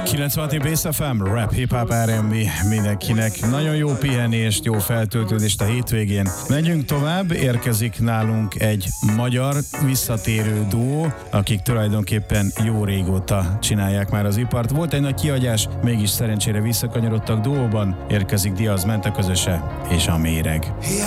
96 Bass FM, rap, hip-hop, R&B, mindenkinek nagyon jó pihenést, jó feltöltődést a hétvégén. Megyünk tovább, érkezik nálunk egy magyar visszatérő duó, akik tulajdonképpen jó régóta csinálják már az ipart. Volt egy nagy kihagyás, mégis szerencsére visszakanyarodtak duóban, érkezik Diaz Mente közöse és a Méreg.